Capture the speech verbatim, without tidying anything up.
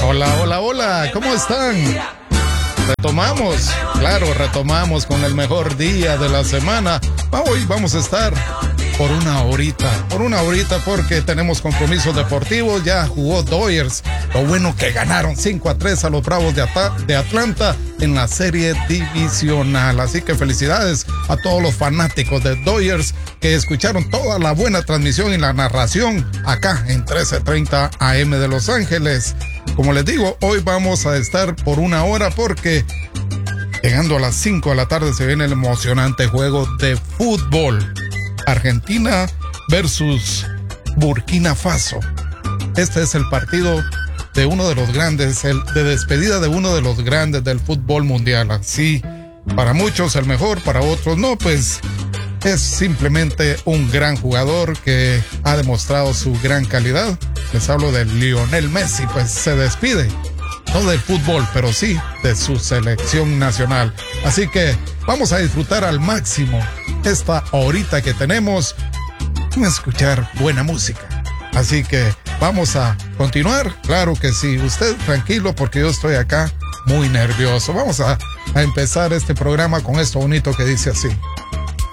Hola, hola, hola, ¿cómo están? Retomamos, claro, retomamos con el mejor día de la semana. Hoy vamos a estar por una horita, por una horita porque tenemos compromisos deportivos. Ya jugó Dodgers, lo bueno que ganaron cinco a tres a los Bravos de, At- de Atlanta en la serie divisional. Así que felicidades a todos los fanáticos de Dodgers que escucharon toda la buena transmisión y la narración acá en trece treinta A M de Los Ángeles. Como les digo, hoy vamos a estar por una hora porque llegando a las cinco de la tarde se viene el emocionante juego de fútbol. Argentina versus Burkina Faso. Este es el partido de uno de los grandes, el de despedida de uno de los grandes del fútbol mundial. Así, para muchos el mejor, para otros no, pues es simplemente un gran jugador que ha demostrado su gran calidad. Les hablo de Lionel Messi, pues se despide, no del fútbol, pero sí de su selección nacional. Así que vamos a disfrutar al máximo esta horita que tenemos, a escuchar buena música. Así que vamos a continuar, claro que sí, usted tranquilo porque yo estoy acá muy nervioso. Vamos a, a empezar este programa con esto bonito que dice así.